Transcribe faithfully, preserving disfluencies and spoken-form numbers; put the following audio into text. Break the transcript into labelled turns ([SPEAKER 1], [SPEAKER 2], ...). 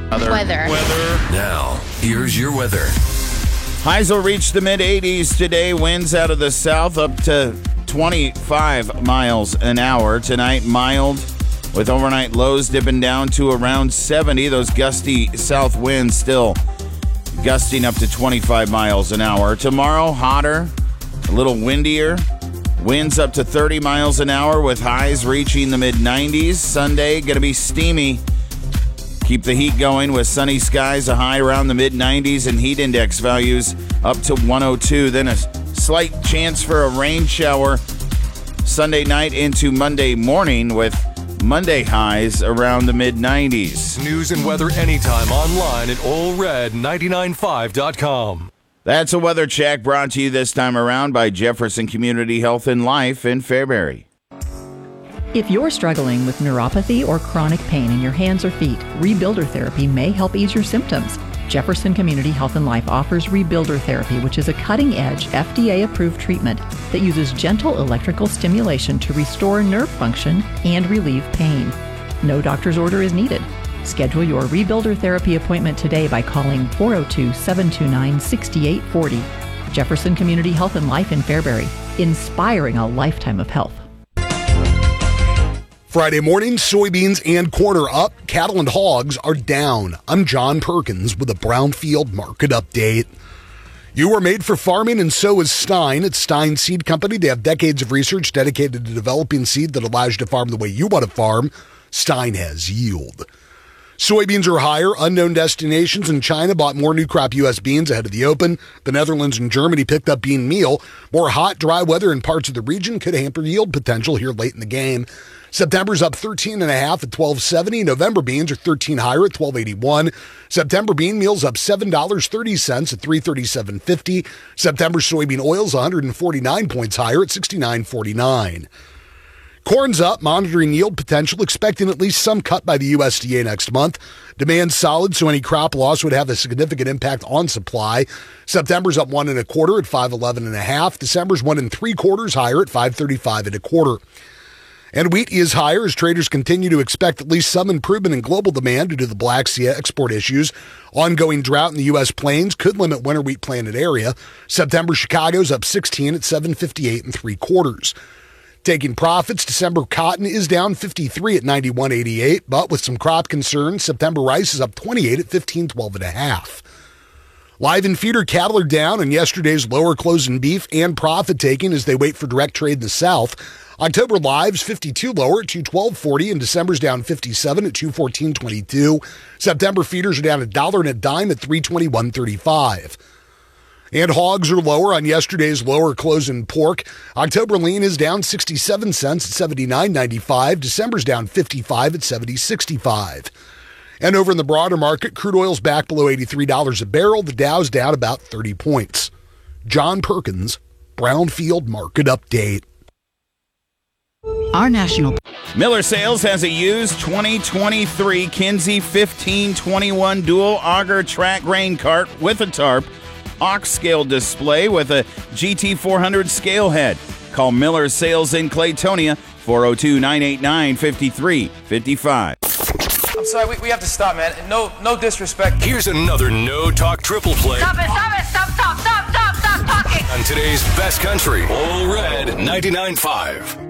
[SPEAKER 1] Weather.
[SPEAKER 2] Weather.
[SPEAKER 1] Weather.
[SPEAKER 3] Now, here's your weather.
[SPEAKER 4] Highs will reach the mid eighties today. Winds out of the south up to twenty-five miles an hour. Tonight, mild with overnight lows dipping down to around seventy. Those gusty south winds still gusting up to twenty-five miles an hour. Tomorrow, hotter, a little windier. Winds up to thirty miles an hour with highs reaching the mid nineties. Sunday, going to be steamy. Keep the heat going with sunny skies, a high around the mid nineties, and heat index values up to one oh two. Then a slight chance for a rain shower Sunday night into Monday morning with Monday highs around the mid nineties.
[SPEAKER 3] News and weather anytime online at Ole Red nine nine five dot com.
[SPEAKER 4] That's a weather check brought to you this time around by Jefferson Community Health and Life in Fairbury.
[SPEAKER 5] If you're struggling with neuropathy or chronic pain in your hands or feet, Rebuilder Therapy may help ease your symptoms. Jefferson Community Health and Life offers Rebuilder Therapy, which is a cutting-edge, F D A-approved treatment that uses gentle electrical stimulation to restore nerve function and relieve pain. No doctor's order is needed. Schedule your Rebuilder Therapy appointment today by calling four oh two, seven two nine, six eight four oh. Jefferson Community Health and Life in Fairbury, inspiring a lifetime of health.
[SPEAKER 6] Friday morning, soybeans and corn are up. Cattle and hogs are down. I'm John Perkins with a Brownfield Market Update. You are made for farming, and so is Stein. It's Stein Seed Company. They have decades of research dedicated to developing seed that allows you to farm the way you want to farm. Stein has yield. Soybeans are higher. Unknown destinations in China bought more new crop U S beans ahead of the open. The Netherlands and Germany picked up bean meal. More hot, dry weather in parts of the region could hamper yield potential here late in the game. September's up thirteen and a half at twelve seventy. November beans are thirteen higher at twelve eighty-one. September bean meal's up seven dollars and thirty cents at three thirty-seven fifty. September soybean oil's one hundred forty-nine points higher at sixty-nine forty-nine. Corn's up, monitoring yield potential, expecting at least some cut by the U S D A next month. Demand's solid, so any crop loss would have a significant impact on supply. September's up one and a quarter at five eleven and a half. December's one and three quarters higher at five thirty-five and a quarter. And wheat is higher as traders continue to expect at least some improvement in global demand due to the Black Sea export issues. Ongoing drought in the U S plains could limit winter wheat planted area. September Chicago's up sixteen at seven fifty-eight and three quarters. Taking profits, December cotton is down fifty-three at ninety-one eighty-eight, but with some crop concerns, September rice is up twenty-eight at fifteen twelve and a half. Live and feeder cattle are down in yesterday's lower closing beef and profit taking as they wait for direct trade in the South. October lives fifty-two lower at two twelve forty, and December's down fifty-seven at two fourteen twenty-two. September feeders are down a dollar and a dime at three twenty-one thirty-five. And hogs are lower on yesterday's lower closing pork. October lean is down sixty-seven cents at seventy-nine ninety-five. December's down fifty-five at seventy sixty-five. And over in the broader market, crude oil's back below eighty-three dollars a barrel. The Dow's down about thirty points. John Perkins, Brownfield Market Update.
[SPEAKER 7] Our national
[SPEAKER 4] Miller Sales has a used twenty twenty-three Kinsey fifteen twenty-one dual auger track grain cart with a tarp, aux scale display with a G T four hundred scale head. Call Miller Sales in Claytonia, four oh two, nine eight nine, five three five five.
[SPEAKER 8] I'm sorry, we, we have to stop, man. No no disrespect.
[SPEAKER 3] Here's another No Talk triple play.
[SPEAKER 2] Stop it, stop it, stop, stop, stop, stop, stop talking.
[SPEAKER 3] On today's best country, Ole Red ninety-nine point five.